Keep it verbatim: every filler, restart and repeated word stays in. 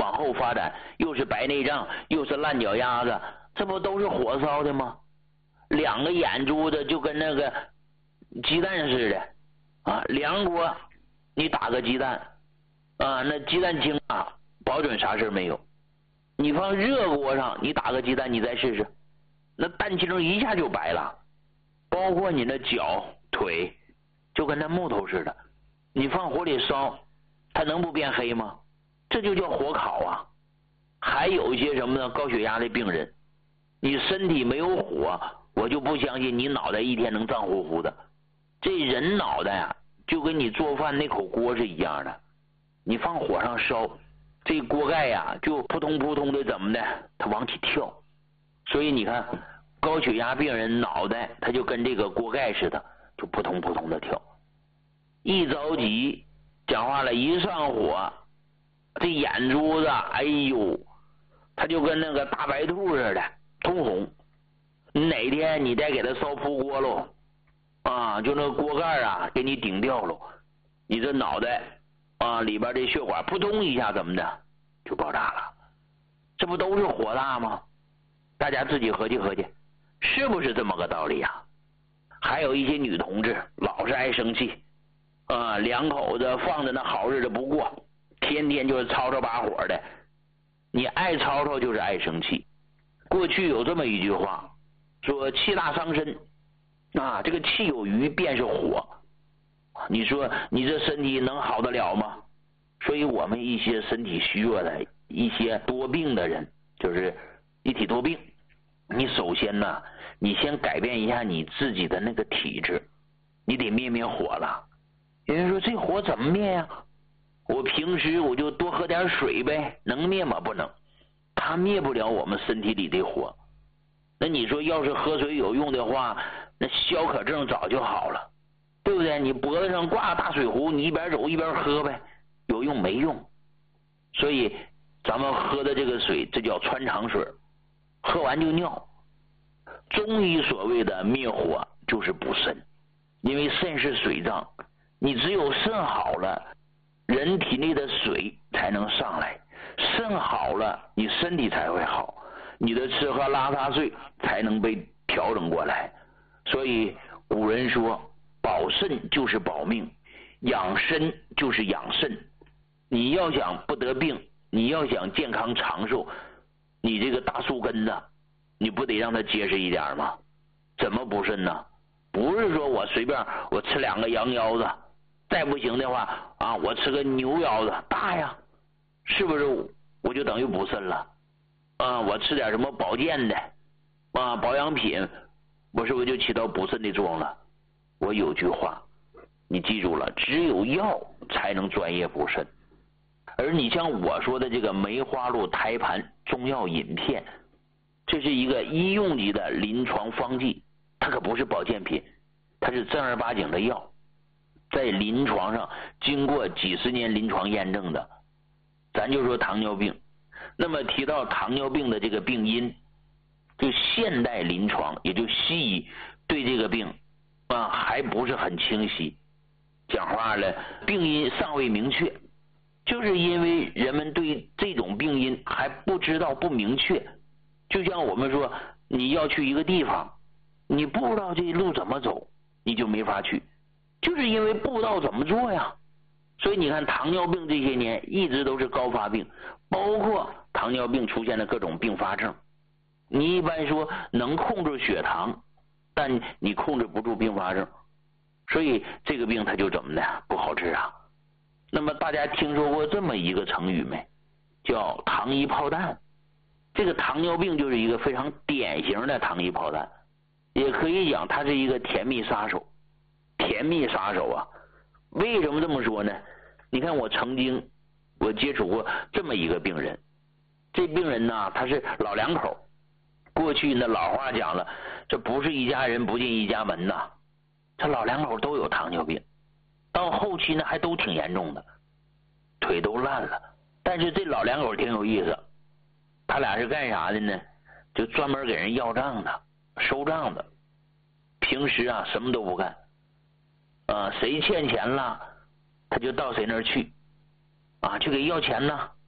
往后发展，又是白内障，又是烂脚丫子，这不都是火烧的吗？两个眼珠子就跟那个鸡蛋似的啊，凉锅你打个鸡蛋啊，那鸡蛋清啊，保准啥事没有。你放热锅上，你打个鸡蛋，你再试试，那蛋清一下就白了。包括你的脚腿，就跟那木头似的，你放火里烧，它能不变黑吗？这就叫火烤啊。还有一些什么呢？高血压的病人，你身体没有火，我就不相信你脑袋一天能脏乎乎的。这人脑袋啊，就跟你做饭那口锅是一样的，你放火上烧，这锅盖呀、啊、就扑通扑通的怎么的，它往起跳。所以你看，高血压病人脑袋它就跟这个锅盖似的，就扑通扑通的跳。一着急，讲话了，一上火，这眼珠子，哎呦，它就跟那个大白兔似的通红。哪天你再给它烧扑锅喽，啊，就那锅盖啊给你顶掉喽，你这脑袋啊里边的血管扑通一下怎么的就爆炸了。这不都是火大吗？大家自己合计合计，是不是这么个道理啊？还有一些女同志老是爱生气啊，两口子放着那好日子不过，天天就是吵吵把火的。你爱吵吵就是爱生气。过去有这么一句话说，气大伤身啊，这个气有余便是火。你说你这身体能好得了吗？所以我们一些身体虚弱的一些多病的人，就是一体多病，你首先呢，你先改变一下你自己的那个体质，你得灭灭火了。有人说这火怎么灭呀、啊？我平时我就多喝点水呗，能灭吗？不能，它灭不了我们身体里的火。那你说要是喝水有用的话，那消渴症早就好了，对不对？你脖子上挂大水壶，你一边走一边喝呗，有用没用？所以咱们喝的这个水，这叫穿肠水，喝完就尿。中医所谓的灭火就是补肾，因为肾是水脏，你只有肾好了，人体内的水才能上来，肾好了，你身体才会好，你的吃喝拉撒睡才能被调整过来。所以古人说，保肾就是保命，养身就是养肾。你要想不得病，你要想健康长寿，你这个大树根子你不得让它结实一点吗？怎么补肾呢？不是说我随便我吃两个羊腰子，再不行的话啊，我吃个牛腰子大呀，是不是我就等于补肾了啊？我吃点什么保健的啊保养品，我是不是就起到补肾的作用了？我有句话你记住了，只有药才能专业补肾。而你像我说的这个梅花鹿胎盘中药饮片，这是一个医用级的临床方剂，它可不是保健品，它是正儿八经的药，在临床上经过几十年临床验证的。咱就说糖尿病，那么提到糖尿病的这个病因，就现代临床也就西医对这个病啊还不是很清晰，讲话了，病因尚未明确，就是因为人们对这种病因还不知道不明确。就像我们说你要去一个地方，你不知道这路怎么走，你就没法去，就是因为不知道怎么做呀。所以你看糖尿病这些年一直都是高发病，包括糖尿病出现了各种并发症。你一般说能控制血糖，但你控制不住并发症，所以这个病它就怎么的不好治啊。那么大家听说过这么一个成语没？叫糖衣炮弹。这个糖尿病就是一个非常典型的糖衣炮弹，也可以讲它是一个甜蜜杀手。甜蜜杀手啊，为什么这么说呢？你看我曾经我接触过这么一个病人，这病人呢他是老两口，过去那老话讲了，这不是一家人不进一家门呐，这老两口都有糖尿病，到后期呢还都挺严重的，腿都烂了。但是这老两口挺有意思，他俩是干啥的呢？就专门给人要账的，收账的。平时啊什么都不干，啊谁欠钱了，他就到谁那儿去，啊去给要钱呢。